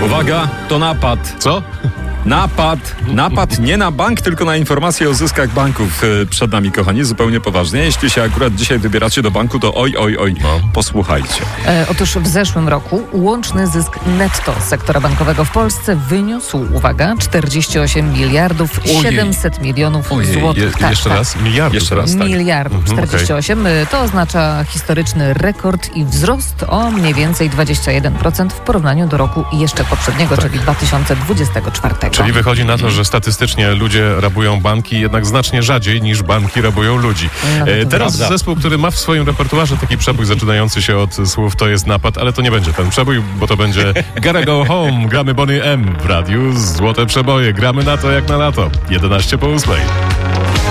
Uwaga, to napad. Co? Napad nie na bank, tylko na informacje o zyskach banków przed nami, kochani, zupełnie poważnie. Jeśli się akurat dzisiaj wybieracie do banku, to oj, posłuchajcie. Otóż w zeszłym roku łączny zysk netto sektora bankowego w Polsce wyniósł, uwaga, 48 miliardów 700 milionów złotych. Jeszcze raz? Miliardów? Jeszcze raz, tak. Miliardów, 48. To oznacza historyczny rekord i wzrost o mniej więcej 21% w porównaniu do roku jeszcze poprzedniego, czyli 2024. Czyli wychodzi na to, że statystycznie ludzie rabują banki jednak znacznie rzadziej niż banki rabują ludzi. Teraz zespół, który ma w swoim repertuarze taki przebój zaczynający się od słów "to jest napad", ale to nie będzie ten przebój, bo to będzie Gotta Go Home. Gramy Boney M w radiu Złote Przeboje. Gramy na to jak na lato. 11 po 8.